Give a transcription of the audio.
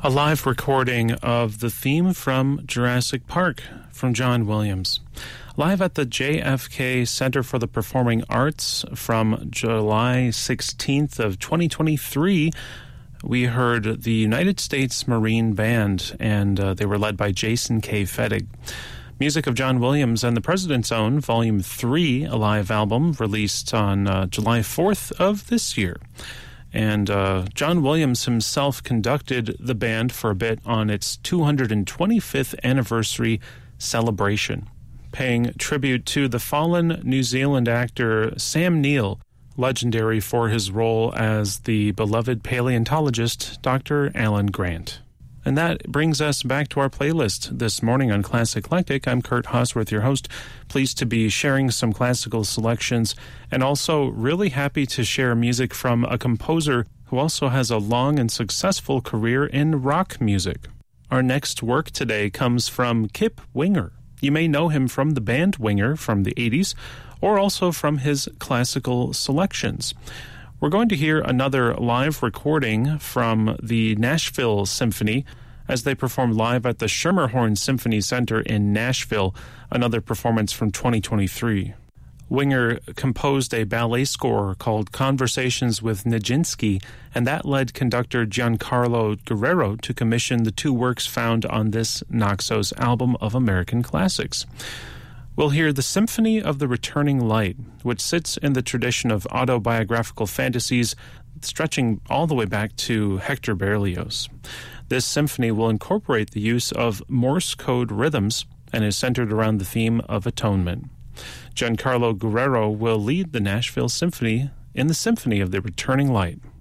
A live recording of the theme from Jurassic Park from John Williams. Live at the JFK Center for the Performing Arts from July 16th of 2023, we heard the United States Marine Band, and they were led by Jason K. Fettig. Music of John Williams and the President's Own, Volume 3, a live album released on July 4th of this year. And John Williams himself conducted the band for a bit on its 225th anniversary celebration, paying tribute to the fallen New Zealand actor Sam Neill, legendary for his role as the beloved paleontologist Dr. Alan Grant. And that brings us back to our playlist this morning on Classic Eclectic. I'm Kurt Hosworth, your host. Pleased to be sharing some classical selections, and also really happy to share music from a composer who also has a long and successful career in rock music. Our next work today comes from Kip Winger. You may know him from the band Winger from the 80s, or also from his classical selections. We're going to hear another live recording from the Nashville Symphony as they performed live at the Schermerhorn Symphony Center in Nashville, another performance from 2023. Winger composed a ballet score called Conversations with Nijinsky, and that led conductor Giancarlo Guerrero to commission the two works found on this Naxos album of American classics. We'll hear the Symphony of the Returning Light, which sits in the tradition of autobiographical fantasies stretching all the way back to Hector Berlioz. This symphony will incorporate the use of Morse code rhythms and is centered around the theme of atonement. Giancarlo Guerrero will lead the Nashville Symphony in the Symphony of the Returning Light.